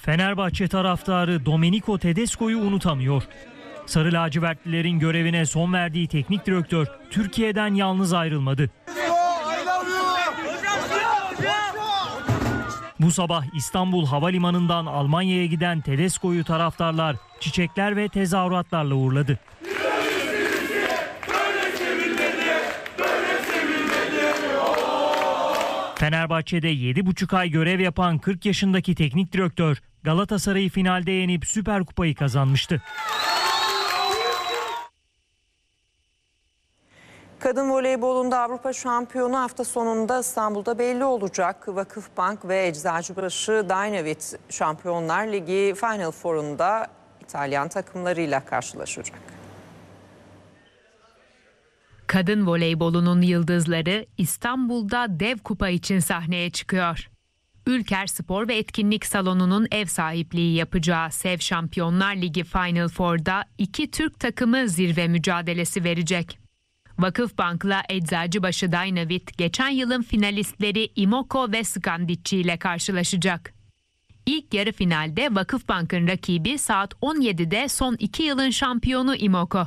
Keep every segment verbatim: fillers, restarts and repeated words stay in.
Fenerbahçe taraftarı Domenico Tedesco'yu unutamıyor. Sarı lacivertlilerin görevine son verdiği teknik direktör Türkiye'den yalnız ayrılmadı. Bu sabah İstanbul Havalimanı'ndan Almanya'ya giden Tedesco'yu taraftarlar çiçekler ve tezahüratlarla uğurladı. Fenerbahçe'de yedi buçuk ay görev yapan kırk yaşındaki teknik direktör Galatasaray'ı finalde yenip Süper Kupayı kazanmıştı. Kadın voleybolunda Avrupa şampiyonu hafta sonunda İstanbul'da belli olacak. Vakıfbank ve Eczacıbaşı Dynavit Şampiyonlar Ligi Final Four'unda İtalyan takımlarıyla karşılaşacak. Kadın voleybolunun yıldızları İstanbul'da dev kupa için sahneye çıkıyor. Ülker Spor ve Etkinlik Salonu'nun ev sahipliği yapacağı SEV Şampiyonlar Ligi Final Four'da iki Türk takımı zirve mücadelesi verecek. Vakıfbank'la Eczacıbaşı Dynavit geçen yılın finalistleri Imoco ve Skandicci ile karşılaşacak. İlk yarı finalde Vakıfbank'ın rakibi saat on yedide son iki yılın şampiyonu Imoco.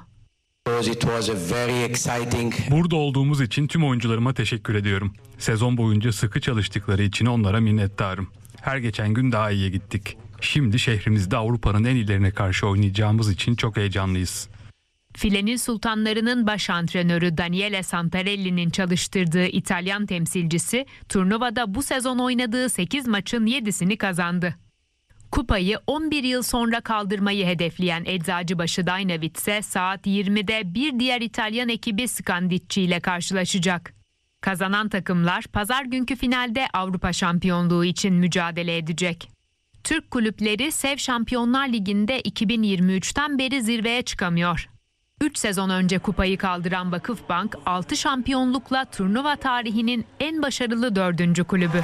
Burada olduğumuz için tüm oyuncularıma teşekkür ediyorum. Sezon boyunca sıkı çalıştıkları için onlara minnettarım. Her geçen gün daha iyiye gittik. Şimdi şehrimizde Avrupa'nın en iyilerine karşı oynayacağımız için çok heyecanlıyız. Filenin Sultanları'nın baş antrenörü Daniele Santarelli'nin çalıştırdığı İtalyan temsilcisi turnuvada bu sezon oynadığı sekiz maçın yedisini kazandı. Kupayı on bir yıl sonra kaldırmayı hedefleyen Eczacıbaşı Dynavit ise saat yirmide bir diğer İtalyan ekibi Skandicci ile karşılaşacak. Kazanan takımlar pazar günkü finalde Avrupa şampiyonluğu için mücadele edecek. Türk kulüpleri SEV Şampiyonlar Ligi'nde iki bin yirmi üçten beri zirveye çıkamıyor. üç sezon önce kupayı kaldıran Vakıfbank altı şampiyonlukla turnuva tarihinin en başarılı dördüncü kulübü.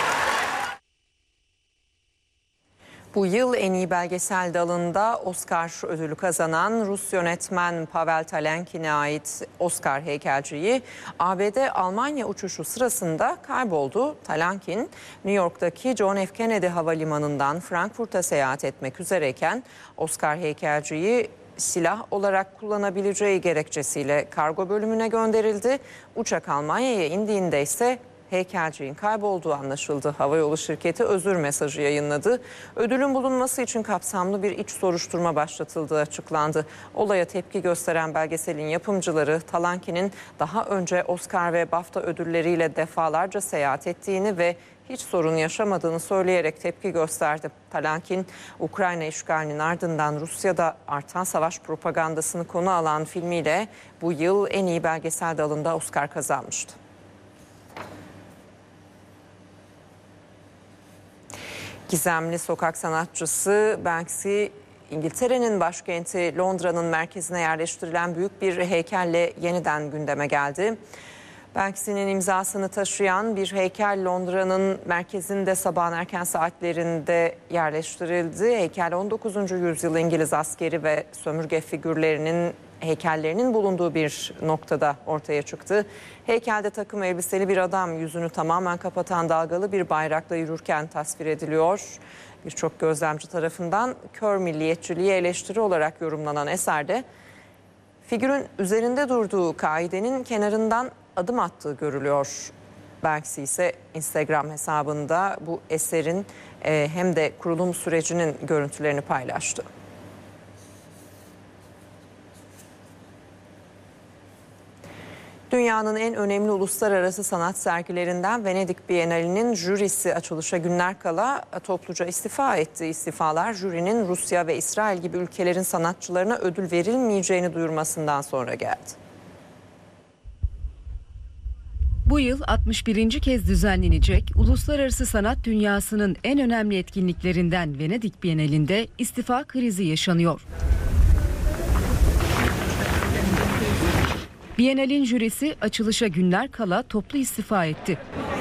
Bu yıl en iyi belgesel dalında Oscar ödülü kazanan Rus yönetmen Pavel Talankin'e ait Oscar heykelciyi A B D-Almanya uçuşu sırasında kayboldu. Talankin, New York'taki John F. Kennedy Havalimanı'ndan Frankfurt'a seyahat etmek üzereyken Oscar heykelciyi silah olarak kullanabileceği gerekçesiyle kargo bölümüne gönderildi. Uçak Almanya'ya indiğinde ise heykelciğin kaybolduğu anlaşıldı. Havayolu şirketi özür mesajı yayınladı. Ödülün bulunması için kapsamlı bir iç soruşturma başlatıldığı açıklandı. Olaya tepki gösteren belgeselin yapımcıları Talankin'in daha önce Oscar ve BAFTA ödülleriyle defalarca seyahat ettiğini ve hiç sorun yaşamadığını söyleyerek tepki gösterdi. Talankin, Ukrayna işgalinin ardından Rusya'da artan savaş propagandasını konu alan filmiyle bu yıl en iyi belgesel dalında Oscar kazanmıştı. Gizemli sokak sanatçısı Banksy, İngiltere'nin başkenti Londra'nın merkezine yerleştirilen büyük bir heykelle yeniden gündeme geldi. Banksy'nin imzasını taşıyan bir heykel Londra'nın merkezinde sabahın erken saatlerinde yerleştirildi. Heykel on dokuzuncu yüzyıl İngiliz askeri ve sömürge figürlerinin heykellerinin bulunduğu bir noktada ortaya çıktı. Heykelde takım elbiseli bir adam yüzünü tamamen kapatan dalgalı bir bayrakla yürürken tasvir ediliyor. Birçok gözlemci tarafından kör milliyetçiliği eleştiri olarak yorumlanan eserde figürün üzerinde durduğu kaidenin kenarından adım attığı görülüyor. Banksy ise Instagram hesabında bu eserin e, hem de kurulum sürecinin görüntülerini paylaştı. Dünyanın en önemli uluslararası sanat sergilerinden Venedik Bienalinin jürisi açılışa günler kala topluca istifa etti. İstifalar jürinin Rusya ve İsrail gibi ülkelerin sanatçılarına ödül verilmeyeceğini duyurmasından sonra geldi. Bu yıl altmış birinci kez düzenlenecek uluslararası sanat dünyasının en önemli etkinliklerinden Venedik Bienalinde istifa krizi yaşanıyor. Bienal'in jürisi açılışa günler kala toplu istifa etti.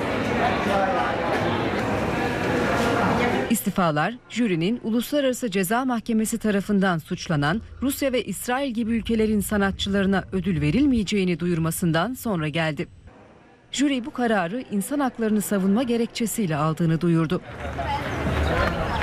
İstifalar, jürinin Uluslararası Ceza Mahkemesi tarafından suçlanan Rusya ve İsrail gibi ülkelerin sanatçılarına ödül verilmeyeceğini duyurmasından sonra geldi. Jüri bu kararı insan haklarını savunma gerekçesiyle aldığını duyurdu.